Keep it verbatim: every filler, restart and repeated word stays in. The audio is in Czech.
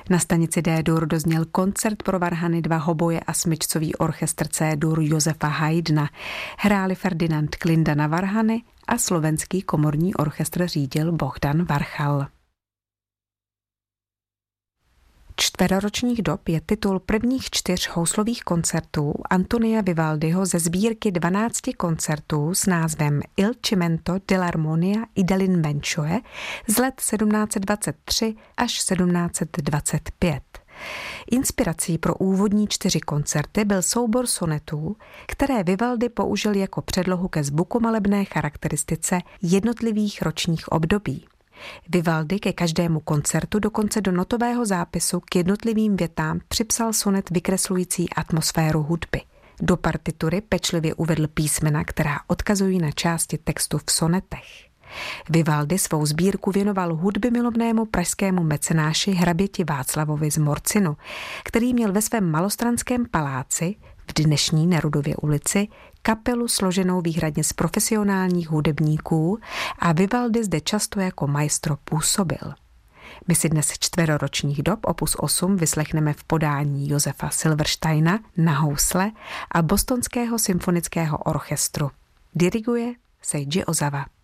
Na stanici D-dur dozněl koncert pro varhany, dva hoboje a smyčcový orchestr C-dur Josefa Haydna. Hráli Ferdinand Klinda na varhany a slovenský komorní orchestr řídil Bohdan Varchal. Čtveroročních dob je titul prvních čtyř houslových koncertů Antonia Vivaldiho ze sbírky dvanácti koncertů s názvem Il Cimento dell'Armonia i dell'Invenzione z let sedmnáct set dvacet tři až sedmnáct set dvacet pět. Inspirací pro úvodní čtyři koncerty byl soubor sonetů, které Vivaldi použil jako předlohu ke zvukomalebné charakteristice jednotlivých ročních období. Vivaldi ke každému koncertu dokonce do notového zápisu k jednotlivým větám připsal sonet vykreslující atmosféru hudby. Do partitury pečlivě uvedl písmena, která odkazují na části textu v sonetech. Vivaldi svou sbírku věnoval hudbymilovnému pražskému mecenáši hraběti Václavovi z Morcinu, který měl ve svém malostranském paláci v dnešní Nerudově ulici kapelu složenou výhradně z profesionálních hudebníků a Vivaldi zde často jako maestro působil. My si dnes čtveroročních dob opus osm vyslechneme v podání Josefa Silversteina na housle a Bostonského symfonického orchestru. Diriguje Seiji Ozawa.